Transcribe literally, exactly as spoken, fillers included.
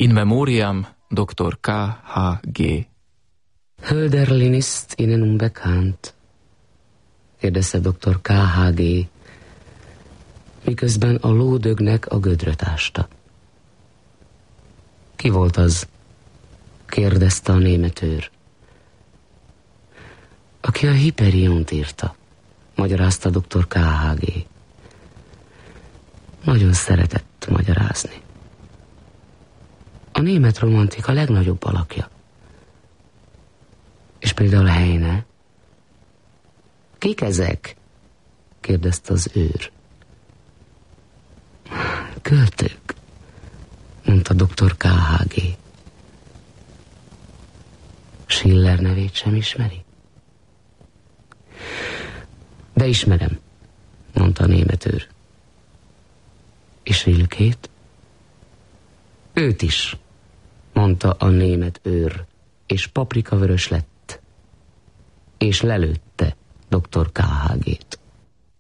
In memoriam doktor K H G. Hölderlin ist Ihnen unbekannt? Kérdezte doktor K H G, miközben a lódögnek a gödröt ásta. Ki volt az? Kérdezte a német őr. Aki a Hyperiont írta, magyarázta doktor K H G. Nagyon szeretett magyarázni. A német romantika legnagyobb alakja. És például Heine. Kik ezek? Kérdezte az őr. Költők, mondta doktor K H G. Schiller nevét sem ismeri? De ismerem, mondta a német őr. És Rilkét? Őt is, mondta a német őr, és paprikavörös lett, és lelőtte doktor K H G-t.